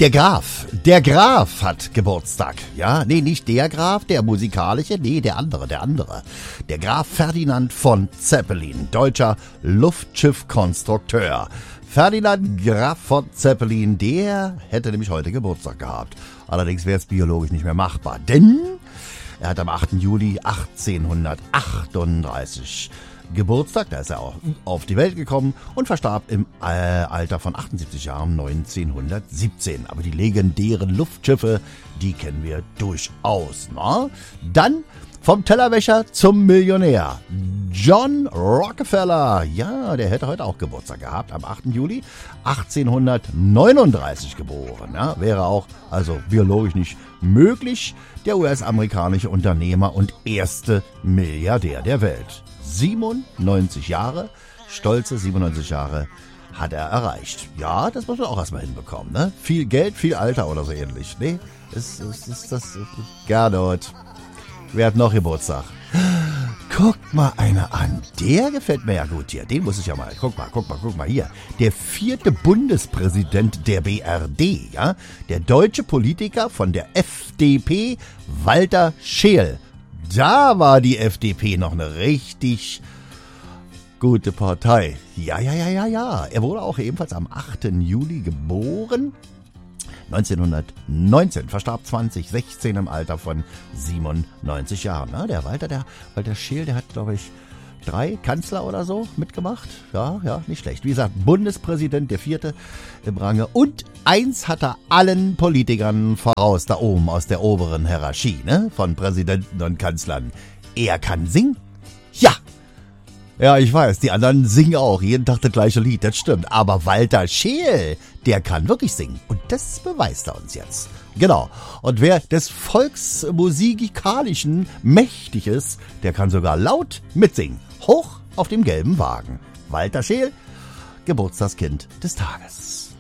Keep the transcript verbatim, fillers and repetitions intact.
Der Graf, der Graf hat Geburtstag. Ja, nee, nicht der Graf, der musikalische, nee, der andere, der andere. Der Graf Ferdinand von Zeppelin, deutscher Luftschiffkonstrukteur. Ferdinand Graf von Zeppelin, der hätte nämlich heute Geburtstag gehabt. Allerdings wäre es biologisch nicht mehr machbar, denn er hat am achten Juli achtzehnhundertachtunddreißig Geburtstag, da ist er auch auf die Welt gekommen und verstarb im äh, Alter von achtundsiebzig Jahren neunzehnhundertsiebzehn. Aber die legendären Luftschiffe, die kennen wir durchaus. Na? Dann vom Tellerwäscher zum Millionär. John Rockefeller, ja, der hätte heute auch Geburtstag gehabt, am achten Juli achtzehnhundertneununddreißig geboren. Ja, wäre auch also biologisch nicht möglich. Der U S-amerikanische Unternehmer und erste Milliardär der Welt. siebenundneunzig Jahre, stolze siebenundneunzig Jahre hat er erreicht. Ja, das muss man auch erstmal hinbekommen, ne? Viel Geld, viel Alter oder so ähnlich. Nee, ist, ist, ist das Gernot. Wer hat noch Geburtstag? Guckt mal einer an. Der gefällt mir ja gut hier. Den muss ich ja mal. Guck mal, guck mal, guck mal hier. Der vierte Bundespräsident der B R D, ja? Der deutsche Politiker von der F D P, Walter Scheel. Da war die F D P noch eine richtig gute Partei. Ja, ja, ja, ja, ja. Er wurde auch ebenfalls am achten Juli geboren. neunzehnhundertneunzehn, verstarb zwanzig sechzehn im Alter von siebenundneunzig Jahren. Na, der Walter, der Walter Scheel, der hat, glaube ich, drei Kanzler oder so mitgemacht. Ja, ja, nicht schlecht. Wie gesagt, Bundespräsident, der vierte im Range. Und eins hat er allen Politikern voraus, da oben aus der oberen Hierarchie, ne, von Präsidenten und Kanzlern. Er kann singen. Ja. Ja, ich weiß, die anderen singen auch jeden Tag das gleiche Lied, das stimmt. Aber Walter Scheel, der kann wirklich singen. Und das beweist er uns jetzt. Genau. Und wer des Volksmusikalischen mächtig ist, der kann sogar laut mitsingen. Hoch auf dem gelben Wagen. Walter Scheel, Geburtstagskind des Tages.